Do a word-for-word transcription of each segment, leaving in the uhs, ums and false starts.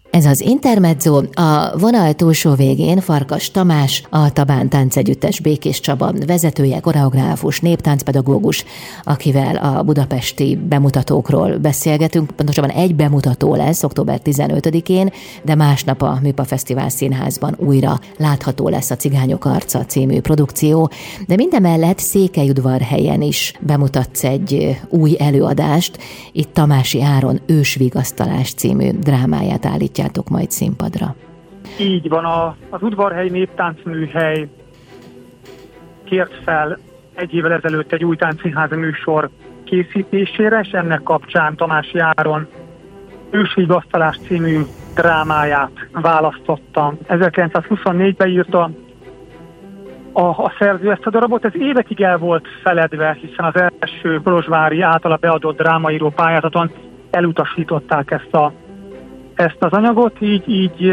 Ez az Intermezzo, a vonal túlsó végén Farkas Tamás, a Tabán Táncegyüttes Békés Csaba vezetője, koreográfus, néptáncpedagógus, akivel a budapesti bemutatókról beszélgetünk. Pontosabban egy bemutató lesz október tizenötödikén, de másnap a Műpa Fesztivál Színházban újra látható lesz a Cigányok arca című produkció, de mindemellett Székelyudvarhelyen is bemutatsz egy új előadást. Itt Tamási Áron Ősvigasztalás című drámáját állítjátok majd színpadra. Így van, a, az Udvarhely Néptáncműhely kért fel egy évvel ezelőtt egy új táncszínházi műsor készítésére, és ennek kapcsán Tamási Áron Ősvigasztalás című drámáját választottam. ezerkilencszázhuszonnégyben írta a, a szerző ezt a darabot, ez évekig el volt feledve, hiszen az első kolozsvári általa beadott drámaíró pályázaton elutasították ezt a ezt az anyagot, így, így,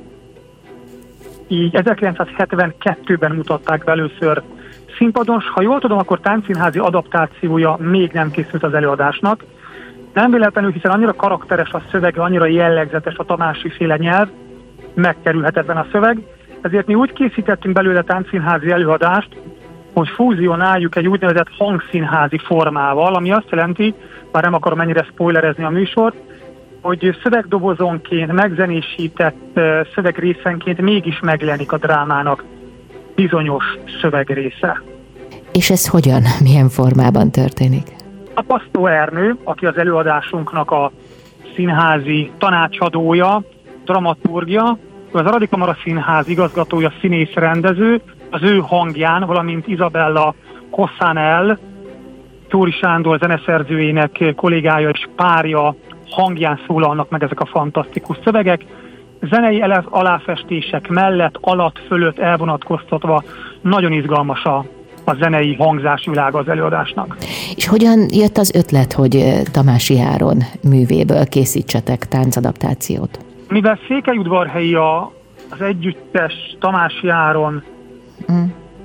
így ezerkilencszázhetvenkettőben mutatták be először színpadon, ha jól tudom, akkor táncszínházi adaptációja még nem készült az előadásnak. Nem véletlenül, hiszen annyira karakteres a szövege, annyira jellegzetes a Tamási féle nyelv, megkerülhetetlen a szöveg, ezért mi úgy készítettünk belőle táncszínházi előadást, hogy fúzionáljuk egy úgynevezett hangszínházi formával, ami azt jelenti, bár nem akarom ennyire spoilerezni a műsort, hogy szövegdobozonként, megzenésített szövegrészenként mégis megjelenik a drámának bizonyos szövegrésze. És ez hogyan, milyen formában történik? A Pasztó Ernő, aki az előadásunknak a színházi tanácsadója, dramaturgja, az Aradi Kamara Színház igazgatója, színész rendező, az ő hangján, valamint Izabella Kosszánel, Tóri Sándor zeneszerzőjének kollégája és párja hangján szólalnak meg ezek a fantasztikus szövegek. Zenei aláfestések mellett, alatt, fölött elvonatkoztatva nagyon izgalmas a, a zenei hangzásvilága az előadásnak. És hogyan jött az ötlet, hogy Tamási Áron művéből készítsetek táncadaptációt? Mivel Székelyudvarhelyi a, az együttes Tamási Áron mm.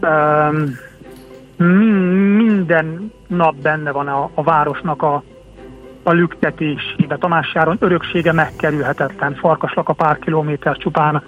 um, minden nap benne van a, a városnak a a lüktetésében. Tamási Áron öröksége megkerülhetetlen, Farkaslak a pár kilométer csupán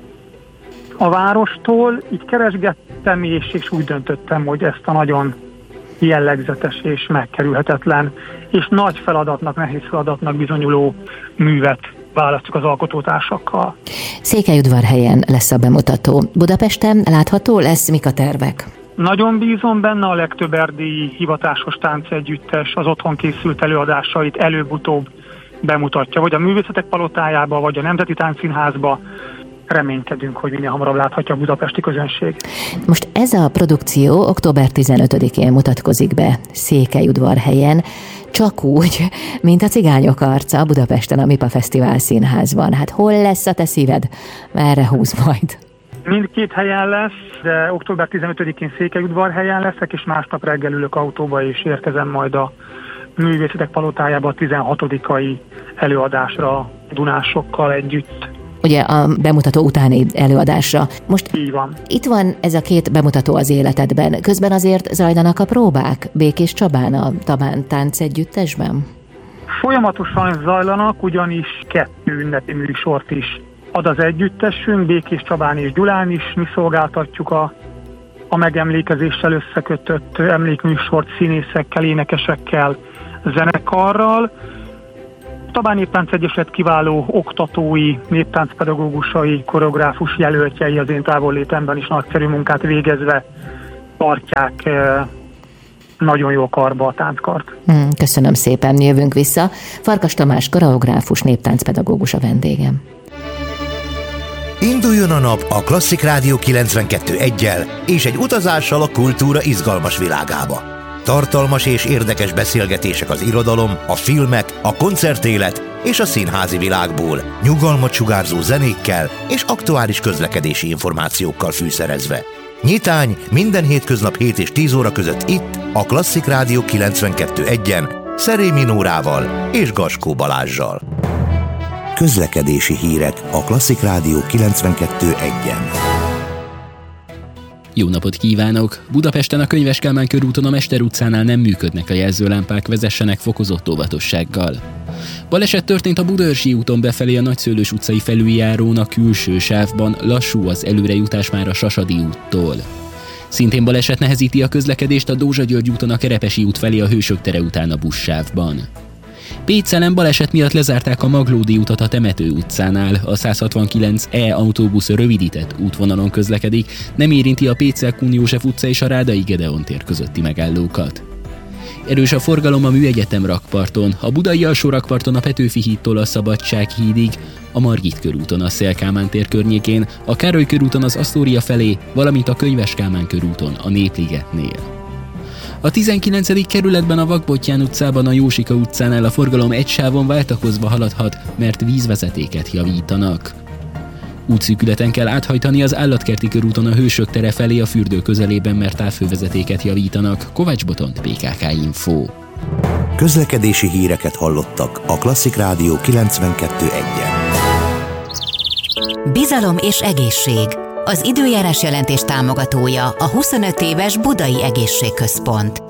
a várostól. Így keresgettem, és, és úgy döntöttem, hogy ezt a nagyon jellegzetes és megkerülhetetlen, és nagy feladatnak, nehéz feladatnak bizonyuló művet választjuk az alkotótársakkal. Székelyudvarhelyen lesz a bemutató. Budapesten látható lesz, mik a tervek? Nagyon bízom benne, a legtöbb erdélyi hivatásos táncegyüttes az otthon készült előadásait előbb-utóbb bemutatja, vagy a Művészetek Palotájába, vagy a Nemzeti Táncszínházba. Reménykedünk, hogy minél hamarabb láthatja a budapesti közönség. Most ez a produkció október tizenötödikén mutatkozik be Székelyudvarhelyen, csak úgy, mint a Cigányok arca Budapesten a Műpa Fesztivál Színházban. Hát hol lesz a te szíved? Merre húz majd? Mindkét helyen lesz, de október tizenötödikén Székelyudvarhelyen leszek, és másnap reggel ülök autóba, és érkezem majd a Művészetek Palotájába a tizenhatodikai előadásra Dunásokkal együtt. Ugye a bemutató utáni előadásra. Most így van. Itt van ez a két bemutató az életedben. Közben azért zajlanak a próbák Békés Csabán, a Tabán Táncegyüttesben? Folyamatosan zajlanak, ugyanis kettő ünnepi műsort is ad az együttesünk, Békés Csabán és Gyulán is. Mi szolgáltatjuk a, a megemlékezéssel összekötött emlékműsort színészekkel, énekesekkel, zenekarral. Tabán Néptánc Egyesület kiváló oktatói, néptáncpedagógusai, koreográfus jelöltjei az én távollétemben is nagyszerű munkát végezve tartják nagyon jó karba a tánckart. Köszönöm szépen, jövünk vissza. Farkas Tamás, koreográfus, néptáncpedagógus a vendégem. Induljon a nap a Klasszik Rádió kilencvenkettő eggyel és egy utazással a kultúra izgalmas világába. Tartalmas és érdekes beszélgetések az irodalom, a filmek, a koncertélet és a színházi világból, nyugalmat sugárzó zenékkel és aktuális közlekedési információkkal fűszerezve. Nyitány minden hétköznap hét és tíz óra között itt, a Klasszik Rádió kilencvenkettő egyen, Szerémi Nórával és Gaskó Balázssal. Közlekedési hírek a Klasszik Rádió kilencvenkettő egyen. Jó napot kívánok! Budapesten a Könyves Kálmán körúton a Mester utcánál nem működnek a jelzőlámpák, vezessenek fokozott óvatossággal. Baleset történt a Budaörsi úton befelé a Nagyszőlős utcai felüljárón a külső sávban, lassú az előrejutás már a Sasadi úttól. Szintén baleset nehezíti a közlekedést a Dózsa-György úton a Kerepesi út felé a Hősök tere után a buszsávban. Pécselen baleset miatt lezárták a Maglódi utat a Temető utcánál, a száz hatvankilenc E autóbusz rövidített útvonalon közlekedik, nem érinti a Pécel-Kun József utca és a Rádai Gedeon tér közötti megállókat. Erős a forgalom a Műegyetem rakparton, a Budai alsó rakparton a Petőfi hídtól a Szabadság hídig, a Margit körúton a Széll Kálmán tér környékén, a Károly körúton az Asztória felé, valamint a Könyves Kálmán körúton a Népligetnél. A tizenkilencedik kerületben a Vakbottyán utcában a Jósika utcánál a forgalom egy sávon váltakozva haladhat, mert vízvezetéket javítanak. Útszűkületen kell áthajtani az Állatkerti körúton a Hősök tere felé a fürdő közelében, mert távhővezetéket javítanak. Kovács Botont, pé ká ká Info. Közlekedési híreket hallottak a Klasszik Rádió kilencvenkettő egyen. Bizalom és egészség. Az időjárás jelentés támogatója a huszonöt éves Budai Egészségközpont.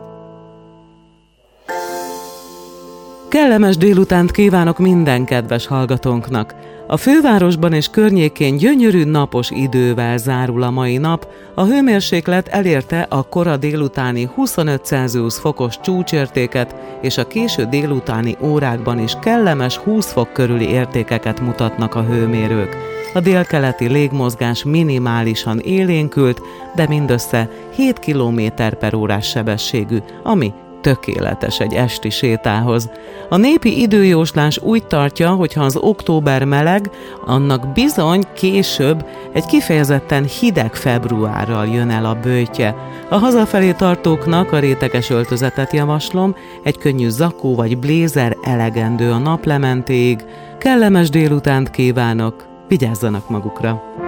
Kellemes délutánt kívánok minden kedves hallgatónknak! A fővárosban és környékén gyönyörű napos idővel zárul a mai nap, a hőmérséklet elérte a kora délutáni huszonöt Celsius fokos csúcsértéket, és a késő délutáni órákban is kellemes húsz fok körüli értékeket mutatnak a hőmérők. A délkeleti légmozgás minimálisan élénkült, de mindössze hét kilométer per órás sebességű, ami tökéletes egy esti sétához. A népi időjóslás úgy tartja, hogy ha az október meleg, annak bizony később egy kifejezetten hideg februárral jön el a böjtje. A hazafelé tartóknak a réteges öltözetet javaslom, egy könnyű zakó vagy blézer elegendő a naplementéig. Kellemes délutánt kívánok, vigyázzanak magukra!